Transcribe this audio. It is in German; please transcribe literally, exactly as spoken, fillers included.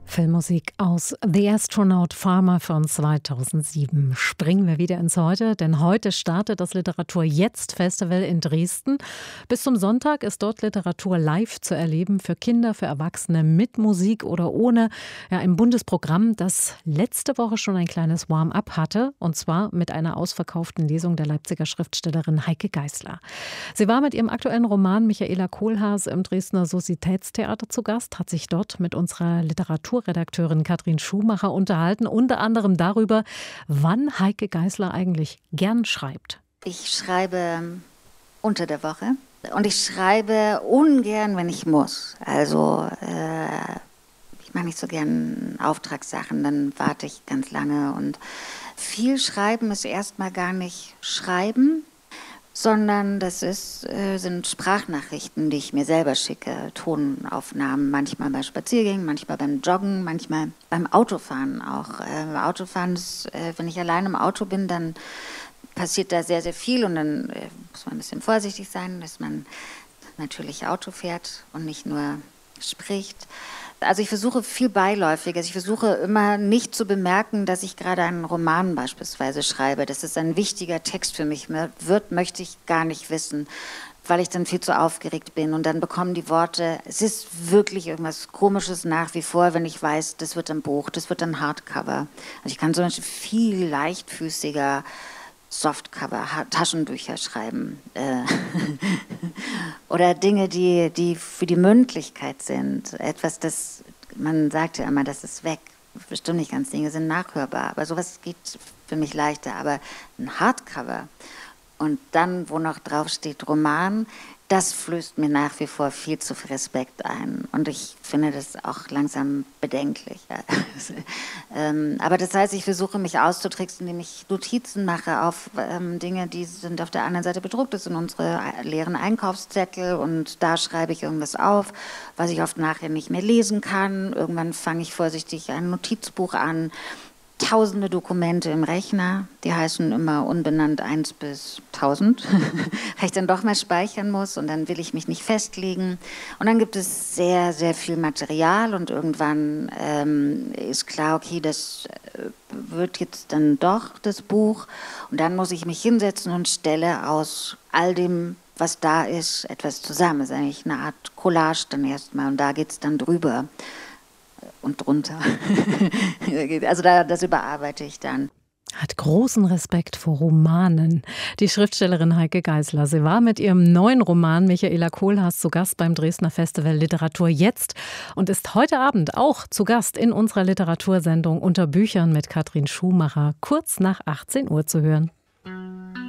Filmmusik aus The Astronaut Farmer von zweitausendsieben. Springen wir wieder ins Heute, denn heute startet das Literatur Jetzt Festival in Dresden. Bis zum Sonntag ist dort Literatur live zu erleben, für Kinder, für Erwachsene, mit Musik oder ohne. Ja, ein buntes Programm, das letzte Woche schon ein kleines Warm-up hatte, und zwar mit einer ausverkauften Lesung der Leipziger Schriftstellerin Heike Geisler. Sie war mit ihrem aktuellen Roman Michaela Kohlhaas im Dresdner Sozietätstheater zu Gast, hat sich dort mit unserer Literatur Redakteurin Katrin Schumacher unterhalten, unter anderem darüber, wann Heike Geisler eigentlich gern schreibt. Ich schreibe unter der Woche und ich schreibe ungern, wenn ich muss. Also äh, ich mache nicht so gern Auftragssachen, dann warte ich ganz lange. Und viel Schreiben ist erstmal gar nicht Schreiben, sondern das ist, äh, sind Sprachnachrichten, die ich mir selber schicke, Tonaufnahmen, manchmal bei Spaziergängen, manchmal beim Joggen, manchmal beim Autofahren auch. Äh, Autofahren ist, äh, wenn ich allein im Auto bin, dann passiert da sehr, sehr viel und dann äh, muss man ein bisschen vorsichtig sein, dass man natürlich Auto fährt und nicht nur spricht. Also ich versuche viel Beiläufiges. Ich versuche immer nicht zu bemerken, dass ich gerade einen Roman beispielsweise schreibe. Dass es ein wichtiger Text für mich wird, möchte ich gar nicht wissen, weil ich dann viel zu aufgeregt bin. Und dann bekommen die Worte, es ist wirklich irgendwas Komisches nach wie vor, wenn ich weiß, das wird ein Buch, das wird ein Hardcover. Also ich kann zum Beispiel viel leichtfüßiger Softcover, Taschenbücher schreiben äh oder Dinge, die, die für die Mündlichkeit sind. Etwas, das, man sagt ja immer, das ist weg. Bestimmt nicht ganz, Dinge sind nachhörbar, aber sowas geht für mich leichter. Aber ein Hardcover und dann, wo noch drauf steht Roman, das flößt mir nach wie vor viel zu viel Respekt ein. Und ich finde das auch langsam bedenklich. ähm, aber das heißt, ich versuche mich auszutricksen, indem ich Notizen mache auf ähm, Dinge, die sind auf der anderen Seite bedruckt. Das sind unsere leeren Einkaufszettel und da schreibe ich irgendwas auf, was ich oft nachher nicht mehr lesen kann. Irgendwann fange ich vorsichtig ein Notizbuch an. Tausende Dokumente im Rechner, die heißen immer unbenannt eins bis tausend, weil ich dann doch mal speichern muss und dann will ich mich nicht festlegen. Und dann gibt es sehr, sehr viel Material und irgendwann ähm, ist klar, okay, das wird jetzt dann doch das Buch. Und dann muss ich mich hinsetzen und stelle aus all dem, was da ist, etwas zusammen. Das ist eigentlich eine Art Collage dann erstmal und da geht es dann drüber. Und drunter. Also da, das überarbeite ich dann. Hat großen Respekt vor Romanen. Die Schriftstellerin Heike Geisler. Sie war mit ihrem neuen Roman Michaela Kohlhaas zu Gast beim Dresdner Festival Literatur Jetzt und ist heute Abend auch zu Gast in unserer Literatursendung Unter Büchern mit Katrin Schumacher, kurz nach achtzehn Uhr zu hören.